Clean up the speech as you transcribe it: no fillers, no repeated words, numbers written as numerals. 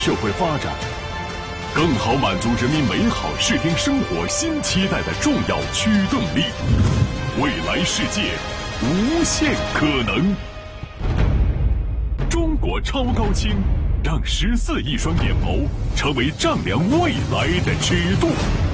社会发展，更好满足人民美好视听生活新期待的重要驱动力。未来世界，无限可能。中国超高清，让14亿双眼眸成为丈量未来的尺度。